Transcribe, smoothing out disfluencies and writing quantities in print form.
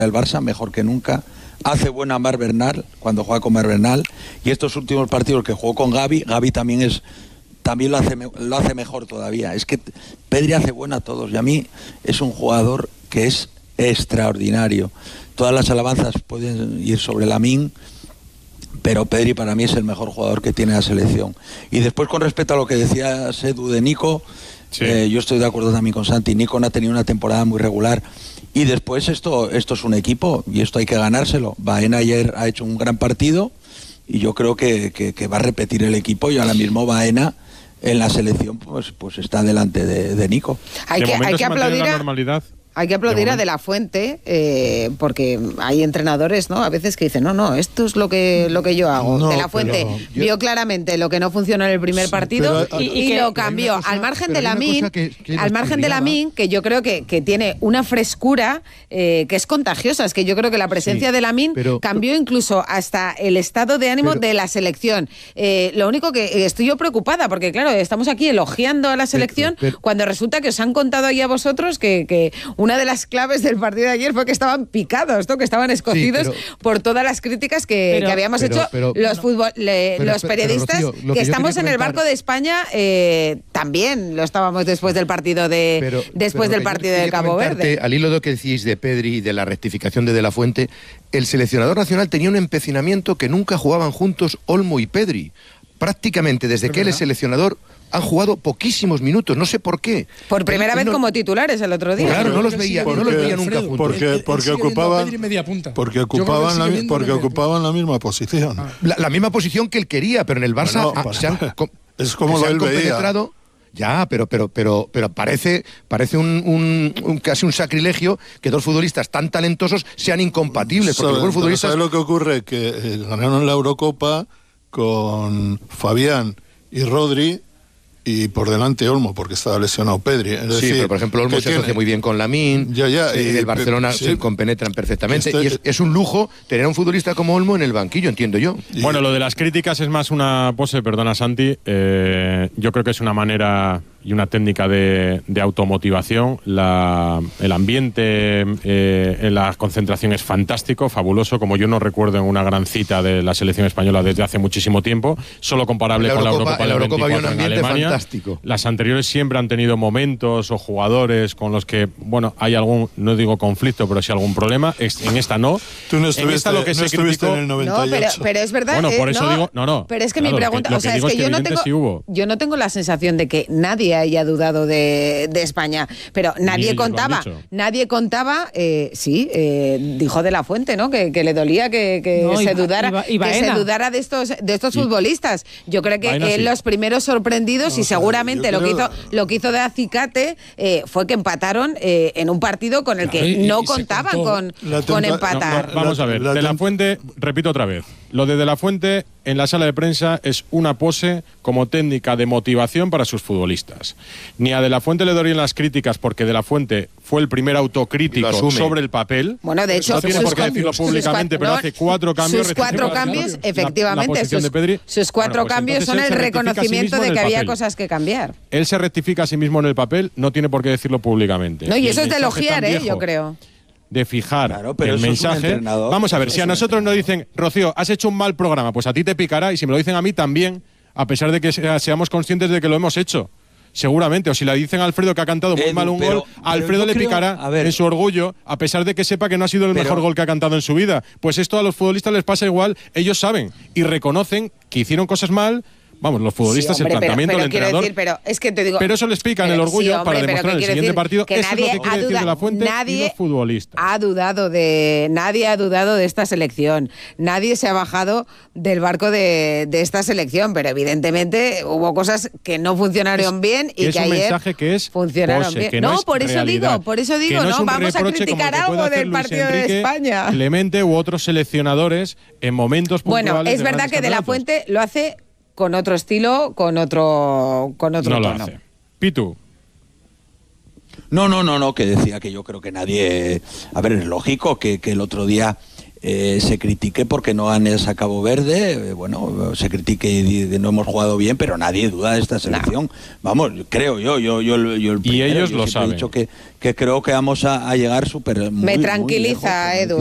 el Barça mejor que nunca. Hace buena Marc Bernal cuando juega con Marc Bernal, y estos últimos partidos que jugó con Gavi también lo hace mejor todavía. Es que Pedri hace buena a todos, y a mí es un jugador que es extraordinario. Todas las alabanzas pueden ir sobre Lamine, pero Pedri para mí es el mejor jugador que tiene la selección. Y después, con respecto a lo que decía Edu de Nico, sí. Yo estoy de acuerdo también con Santi. Nico no ha tenido una temporada muy regular, y después esto es un equipo y esto hay que ganárselo. Baena ayer ha hecho un gran partido y yo creo que va a repetir el equipo, y ahora mismo Baena en la selección pues está delante de Nico. Hay que aplaudir a... normalidad. Hay que aplaudir a De La Fuente, porque hay entrenadores, ¿no?, a veces que dicen, no, esto es lo que yo hago. De La Fuente vio claramente lo que no funcionó en el primer partido y lo cambió. Al margen de Lamine, que yo creo que tiene una frescura que es contagiosa. Es que yo creo que la presencia de Lamine cambió incluso hasta el estado de ánimo de la selección. Lo único que estoy yo preocupada, porque claro, estamos aquí elogiando a la selección cuando resulta que os han contado ahí a vosotros que una de las claves del partido de ayer fue que estaban picados, ¿no?, que estaban escocidos por todas las críticas que habíamos hecho los periodistas, Rocío, que estamos en el barco de España, también lo estábamos después del partido de Cabo Verde. Al hilo de lo que decís de Pedri y de la rectificación de La Fuente, el seleccionador nacional tenía un empecinamiento que nunca jugaban juntos Olmo y Pedri. Prácticamente desde que él es seleccionador han jugado poquísimos minutos, no sé por qué. Por primera vez como titulares el otro día. Claro, no los veía nunca juntos. Porque ocupaban la misma posición. La misma posición que él quería, pero en el Barça es como lo él veía. Ya, pero parece casi un sacrilegio que dos futbolistas tan talentosos sean incompatibles. ¿Sabes lo que ocurre? Que ganaron la Eurocopa con Fabián y Rodri, y por delante Olmo, porque estaba lesionado Pedri. Es decir, pero por ejemplo Olmo se asocia muy bien con Lamine, el Barcelona se compenetran perfectamente, y es un lujo tener a un futbolista como Olmo en el banquillo, entiendo yo. Bueno, lo de las críticas es más una pose, perdona Santi, yo creo que es una manera y una técnica de automotivación. El ambiente en la concentración es fantástico, fabuloso, como yo no recuerdo en una gran cita de la selección española desde hace muchísimo tiempo, solo comparable con la Eurocopa del 24 en Alemania. Fantástico. Las anteriores siempre han tenido momentos o jugadores con los que, bueno, hay algún, no digo conflicto, pero sí algún problema. En esta no. Tú no estuviste, en el 98. No, pero es verdad. Bueno, por eso digo, no. Pero es que mi pregunta, es que yo no tengo la sensación de que nadie haya dudado de España, pero nadie contaba, dijo De La Fuente, ¿no?, que le dolía que se dudara de estos futbolistas. Yo creo que los primeros sorprendidos, y seguramente lo que hizo de acicate fue que empataron en un partido con el que no contaban con empatar. Vamos a ver, De La Fuente, repito otra vez, lo de La Fuente en la sala de prensa es una pose como técnica de motivación para sus futbolistas. Ni a De La Fuente le doy en las críticas, porque De La Fuente fue el primer autocrítico sobre el papel. Bueno, de hecho, no tiene por qué decirlo públicamente, pero hace 4 cambios. Sus 4 cambios, efectivamente, sus 4 cambios son el reconocimiento de que había cosas que cambiar. Él se rectifica a sí mismo en el papel, no tiene por qué decirlo públicamente. No, y eso es de elogiar, yo creo. De fijar el mensaje. Vamos a ver, si a nosotros nos dicen, Rocío, has hecho un mal programa, pues a ti te picará, y si me lo dicen a mí también, a pesar de que seamos conscientes de que lo hemos hecho. Seguramente, o si le dicen a Alfredo que ha cantado muy mal un gol, a Alfredo le picará en su orgullo, a pesar de que sepa que no ha sido el mejor gol que ha cantado en su vida. Pues esto a los futbolistas les pasa igual, ellos saben y reconocen que hicieron cosas mal. Vamos, los futbolistas, el planteamiento del entrenador. Pero es que te digo. Pero eso les pica en el orgullo para demostrar en el siguiente partido. Eso es lo que quiere decir De La Fuente y los futbolistas. Nadie ha dudado de esta selección. Nadie se ha bajado del barco de esta selección. Pero evidentemente hubo cosas que no funcionaron bien y que ayer. Es un mensaje que es funcionaron bien. Que no, por eso digo, no vamos a criticar algo del partido de España. Clemente u otros seleccionadores en momentos puntuales. Bueno, es verdad que De La Fuente lo hace con otro estilo, con otro no tono. Lo hace. Pitu. No, que decía que yo creo que nadie... A ver, es lógico que el otro día se critique porque no han a Cabo Verde, se critique y no hemos jugado bien, pero nadie duda de esta selección. Vamos, creo yo el primero, y ellos lo saben. He dicho que creo que vamos a llegar súper. Me tranquiliza, Edu.